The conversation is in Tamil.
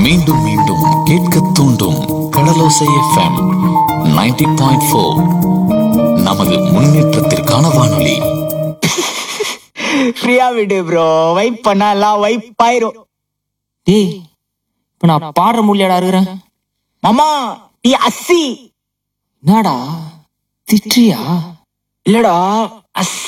மீண்டும் மீண்டும் கேட்க தூண்டும் கடலோசை எஃப்எம் 90.4. நமது முன்னேற்றத்திற்கான வானொலி. ஃப்ரீயா விடு ப்ரோ, வைப் பண்ணா எல்லாம் வைப் ஆயிரும். டேய், இப்ப நான் பாடுற முடியாடா இருக்கிறேன். மாமா நீ அஸ்ஸி. என்னடா திட்டுறியா? இல்லடா, அஸ்